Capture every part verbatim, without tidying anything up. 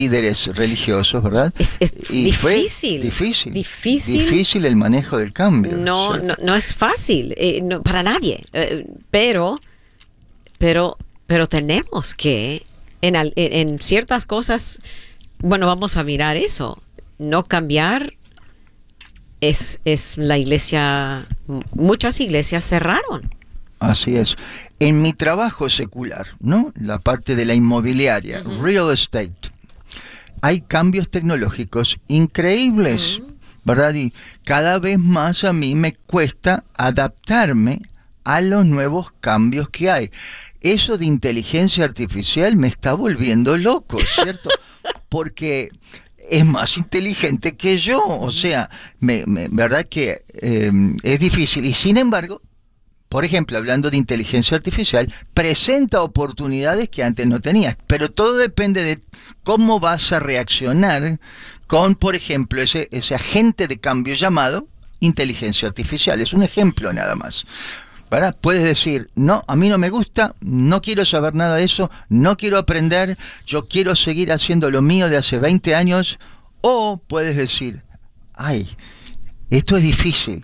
líderes religiosos, ¿verdad? Es, es y difícil, fue difícil, difícil, difícil el manejo del cambio. No, no, no es fácil, eh, no, para nadie, eh, pero, pero, pero tenemos que en, en, en ciertas cosas, bueno, vamos a mirar eso, no cambiar. Es, es la iglesia, muchas iglesias cerraron. Así es. En mi trabajo secular, ¿no? La parte de la inmobiliaria, uh-huh. real estate, hay cambios tecnológicos increíbles, uh-huh. ¿verdad? Y cada vez más a mí me cuesta adaptarme a los nuevos cambios que hay. Eso de inteligencia artificial me está volviendo loco, ¿cierto? Porque es más inteligente que yo, o sea, me, me, verdad que eh, es difícil. Y sin embargo, por ejemplo, hablando de inteligencia artificial, presenta oportunidades que antes no tenías, pero todo depende de cómo vas a reaccionar con, por ejemplo, ese, ese agente de cambio llamado inteligencia artificial. Es un ejemplo nada más, ¿verdad? Puedes decir, no, a mí no me gusta, no quiero saber nada de eso, no quiero aprender, yo quiero seguir haciendo lo mío de hace veinte años, o puedes decir, ay, esto es difícil,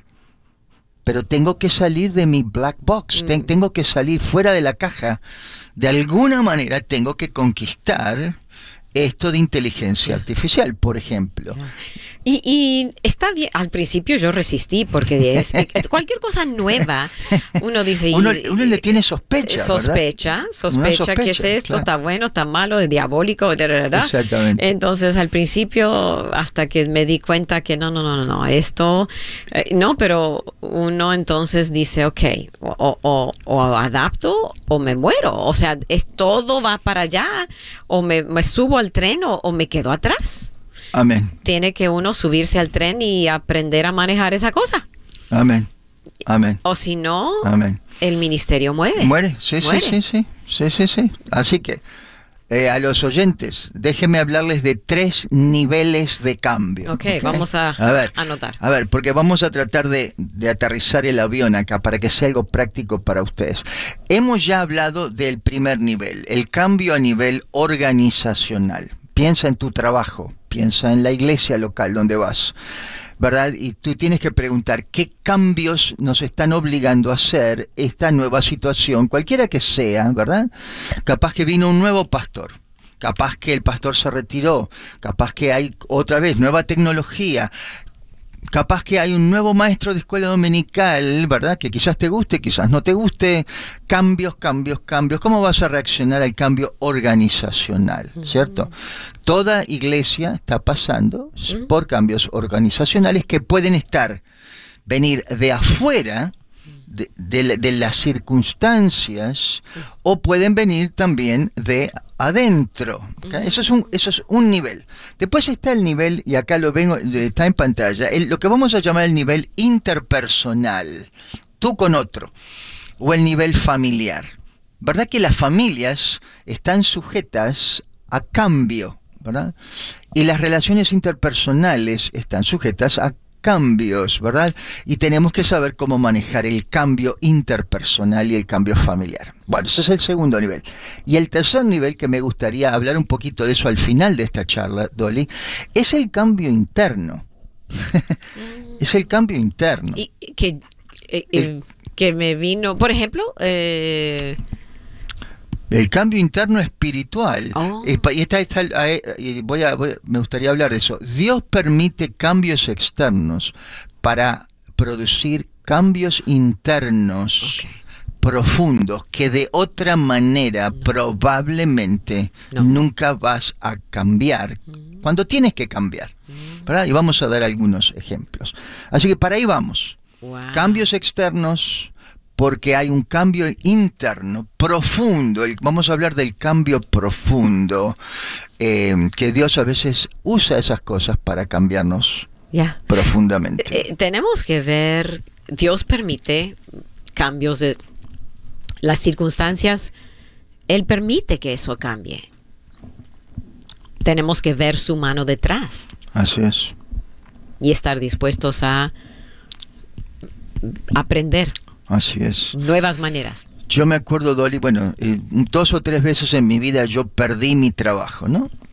pero tengo que salir de mi black box, mm. Ten, tengo que salir fuera de la caja, de alguna manera tengo que conquistar esto de inteligencia artificial, por ejemplo. Y, y está bien, al principio yo resistí porque es, cualquier cosa nueva, uno dice... Uno, uno le tiene sospecha, Sospecha, ¿verdad? sospecha, sospecha que es esto, claro. Está bueno, está malo, es diabólico, ¿verdad? Exactamente. Entonces al principio, hasta que me di cuenta que no, no, no, no, esto... Eh, no, pero uno entonces dice, ok, o, o, o adapto o me muero. O sea, es, todo va para allá, o me, me subo al tren o, o me quedo atrás. Amén. Tiene que uno subirse al tren y aprender a manejar esa cosa. Amén. Amén. O si no, amén. El ministerio muere. Muere, sí, muere. sí, sí, sí, sí, sí, sí. Así que eh, a los oyentes, déjenme hablarles de tres niveles de cambio. Ok, okay. Vamos a, a ver, anotar. A ver, porque vamos a tratar de, de aterrizar el avión acá para que sea algo práctico para ustedes. Hemos ya hablado del primer nivel, el cambio a nivel organizacional. Piensa en tu trabajo, piensa en la iglesia local donde vas, ¿verdad? Y tú tienes que preguntar qué cambios nos están obligando a hacer esta nueva situación, cualquiera que sea, ¿verdad? Capaz que vino un nuevo pastor, capaz que el pastor se retiró, capaz que hay otra vez nueva tecnología, capaz que hay un nuevo maestro de escuela dominical, ¿verdad? Que quizás te guste, quizás no te guste. Cambios, cambios, cambios. ¿Cómo vas a reaccionar al cambio organizacional? ¿Cierto? Toda iglesia está pasando por cambios organizacionales que pueden estar, venir de afuera de, de, de las circunstancias, o pueden venir también de adentro, ¿okay? Eso es un eso es un nivel. Después está el nivel, y acá lo vengo, está en pantalla, el, lo que vamos a llamar el nivel interpersonal, tú con otro, o el nivel familiar. ¿Verdad que las familias están sujetas a cambio, ¿verdad? Y las relaciones interpersonales están sujetas a cambios, ¿verdad? Y tenemos que saber cómo manejar el cambio interpersonal y el cambio familiar. Bueno, ese es el segundo nivel. Y el tercer nivel, que me gustaría hablar un poquito de eso al final de esta charla, Dolly, es el cambio interno. Es el cambio interno. Y que, eh, el, que me vino, por ejemplo... Eh... El cambio interno espiritual. Oh. Y esta, esta, voy a, voy, me gustaría hablar de eso. Dios permite cambios externos para producir cambios internos, okay, profundos, que de otra manera no. probablemente no. nunca vas a cambiar, mm. cuando tienes que cambiar, mm. ¿verdad? Y vamos a dar algunos ejemplos. Así que para ahí vamos. Wow. Cambios externos, porque hay un cambio interno profundo. El, vamos a hablar del cambio profundo, eh, que Dios a veces usa esas cosas para cambiarnos yeah. profundamente. Eh, tenemos que ver, Dios permite cambios de las circunstancias, Él permite que eso cambie. Tenemos que ver su mano detrás. Así es. Y estar dispuestos a aprender. Así es. Nuevas maneras. Yo me acuerdo, Dolly, bueno, eh, dos o tres veces en mi vida yo perdí mi trabajo, ¿no?